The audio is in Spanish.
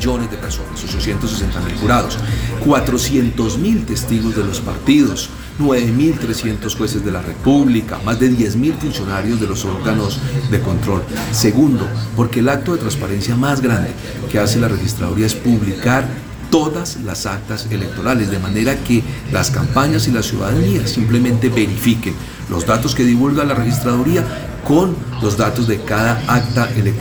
millones de personas, 860.000 jurados, 400.000 testigos de los partidos, 9.300 jueces de la República, más de 10.000 funcionarios de los órganos de control. Segundo, porque el acto de transparencia más grande que hace la registraduría es publicar todas las actas electorales, de manera que las campañas y la ciudadanía simplemente verifiquen los datos que divulga la registraduría con los datos de cada acta electoral.